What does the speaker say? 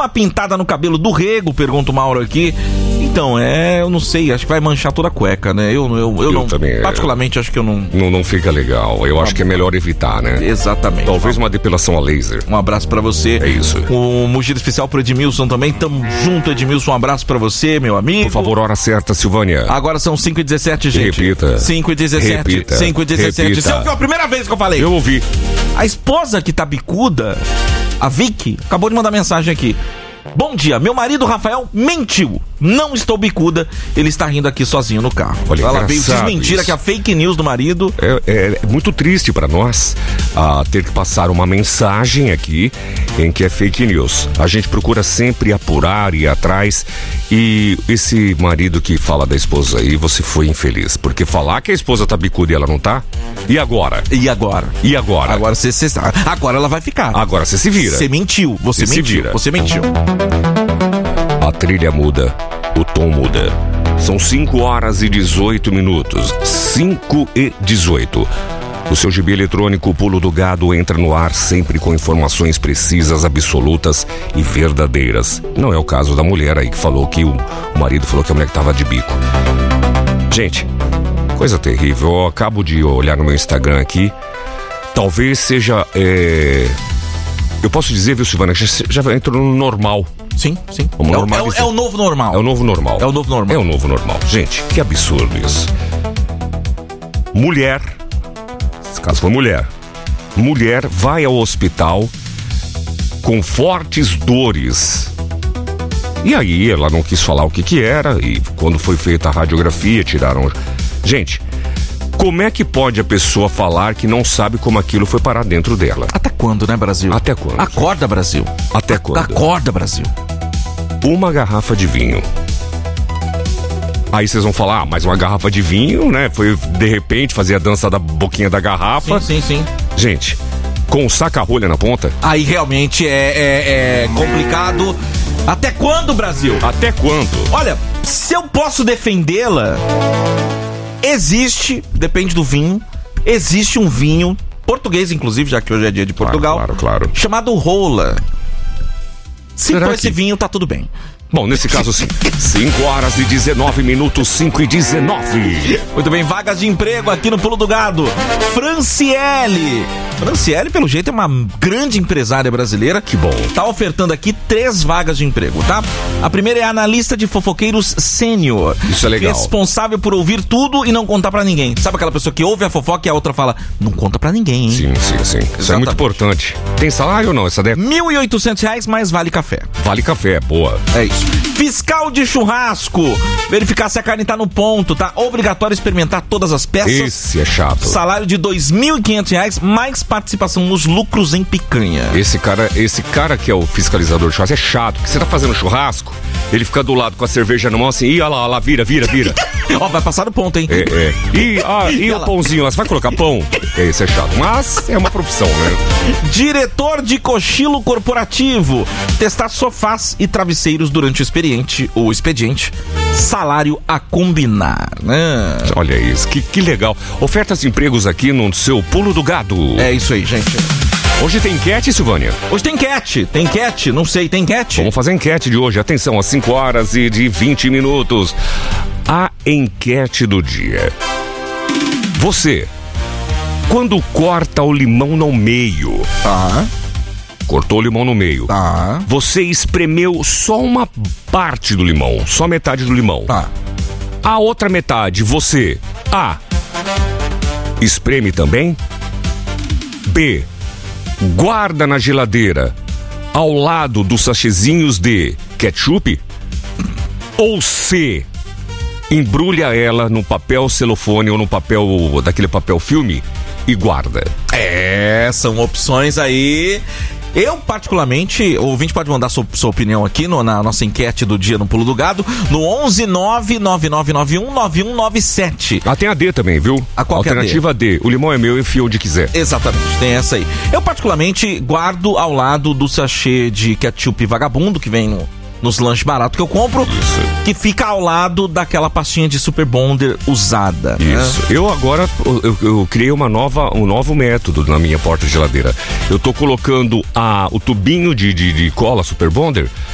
uma pintada no cabelo do Rego, pergunta o Mauro aqui. Então, eu não sei, acho que vai manchar toda a cueca, né? Eu não, também, particularmente, acho que eu não... Não fica legal, eu acho que é melhor evitar, né? Exatamente. Talvez uma depilação a laser. Um abraço pra você. É isso. Um mugido especial pro Edmilson também, tamo junto, Edmilson, um abraço pra você, meu amigo. Por favor, hora certa, Silvânia. Agora são 5h17, gente. Repita. 5h17. Repita. 5h17. Você ouviu a primeira vez que eu falei? Eu ouvi. A esposa que tá bicuda, a Vicky, acabou de mandar mensagem aqui. Bom dia, meu marido Rafael mentiu. Não estou bicuda, ele está rindo aqui sozinho no carro. Olha, ela veio desmentir aqui a fake news do marido. É muito triste para nós ter que passar uma mensagem aqui em que é fake news. A gente procura sempre apurar e ir atrás. E esse marido que fala da esposa aí, você foi infeliz. Porque falar que a esposa tá bicuda e ela não tá? E agora? E agora? Agora ela vai ficar. Agora você se vira. Você mentiu. Você mentiu. A trilha muda, o tom muda. São 5h18. 5h18. O seu gibi eletrônico Pulo do Gado entra no ar sempre com informações precisas, absolutas e verdadeiras. Não é o caso da mulher aí que falou que o marido falou que a mulher tava de bico. Gente, coisa terrível. Eu acabo de olhar no meu Instagram aqui. Talvez seja... Eu posso dizer, viu, Silvana, que já entrou no normal. Sim. É o novo normal. É o novo normal. É o novo normal. É o novo normal. Gente, que absurdo isso. Mulher, nesse caso foi mulher. Mulher vai ao hospital com fortes dores. E aí ela não quis falar o que era, e quando foi feita a radiografia, tiraram... Gente, como é que pode a pessoa falar que não sabe como aquilo foi parar dentro dela? Até quando, né, Brasil? Até quando? Acorda, Brasil. Até quando? Acorda, Brasil. Uma garrafa de vinho. Aí vocês vão falar, mas uma garrafa de vinho, né? Foi, de repente, fazer a dança da boquinha da garrafa. Sim. Gente, com o saca-rolha na ponta. Aí realmente é complicado. Até quando, Brasil? Até quando? Olha, se eu posso defendê-la... depende do vinho, existe um vinho, português inclusive, já que hoje é dia de Portugal, claro. chamado Rola. Se Será for que... esse vinho, tá tudo bem. Bom, nesse caso sim. 5h19, 5h19. Muito bem, vagas de emprego aqui no Pulo do Gado. Franciele, pelo jeito, é uma grande empresária brasileira. Que bom. Tá ofertando aqui 3 vagas de emprego, tá? A primeira é analista de fofoqueiros sênior. Isso é legal. Responsável por ouvir tudo e não contar pra ninguém. Sabe aquela pessoa que ouve a fofoca e a outra fala, não conta pra ninguém, hein? Sim. Isso é muito importante. Tem salário ou não? Essa deve... R$1.800 mais vale café. Vale café, boa. É isso. Fiscal de churrasco. Verificar se a carne tá no ponto, tá? Obrigatório experimentar todas as peças. Esse é chato. Salário de R$2.500 mais participação nos lucros em picanha. Esse cara que é o fiscalizador de churrasco é chato, porque você tá fazendo churrasco, ele fica do lado com a cerveja na mão assim, olha lá, vira. Ó, vai passar do ponto, hein? E o pãozinho lá, você vai colocar pão? Esse é chato, mas é uma profissão, né? Diretor de cochilo corporativo. Testar sofás e travesseiros durante o expediente. Salário a combinar, né? Olha isso, que legal. Ofertas de empregos aqui no seu Pulo do Gado. É isso aí, gente. Hoje tem enquete, Silvânia? Hoje tem enquete, não sei, tem enquete? Vamos fazer a enquete de hoje, atenção, às 5h20. A enquete do dia. Você, quando corta o limão no meio... Tá. Cortou o limão no meio. Tá. Você espremeu só uma parte do limão, só metade do limão. Tá. A outra metade, você... A. Espreme também. B. Guarda na geladeira ao lado dos sachêzinhos de ketchup. Ou C. Embrulha ela no papel celofane ou no papel, daquele papel filme e guarda. São opções aí. Eu, particularmente, o ouvinte pode mandar sua opinião aqui na nossa enquete do dia no Pulo do Gado, no 11999919197. Tem a D também, viu? A qual Alternativa D? O limão é meu, enfia onde quiser. Exatamente, tem essa aí. Eu, particularmente, guardo ao lado do sachê de ketchup vagabundo, que vem nos lanches baratos que eu compro, isso, que fica ao lado daquela pastinha de Super Bonder usada. Isso. Né? Eu agora, eu criei um novo método na minha porta-geladeira. Eu tô colocando o tubinho de cola Super Bonder